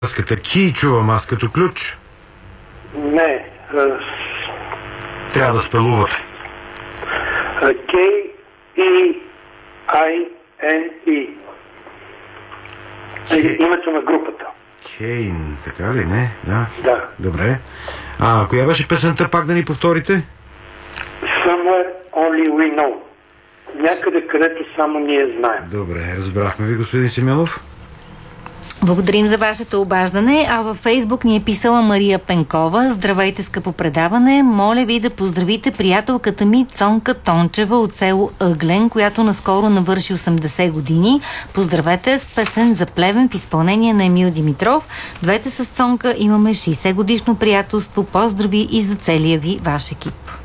Маската ки чувам аз като ключ. Не. Трябва да спелувате. K-E-I-N-E. Името на групата. Кейн, така ли? Не? Да. Да. Добре. Коя беше песента, пак да ни повторите? Somewhere only we know. Някъде, където само ние знаем. Добре, разбрахме ви, господин Симеонов. Благодарим за вашето обаждане, а във Фейсбук ни е писала Мария Пенкова. Здравейте, скъпо предаване. Моля ви да поздравите приятелката ми Цонка Тончева от село Ъглен, която наскоро навърши 80 години. Поздравете с песен за Плевен в изпълнение на Емил Димитров. Двете с Цонка имаме 60 годишно приятелство. Поздрави и за целия ви ваш екип.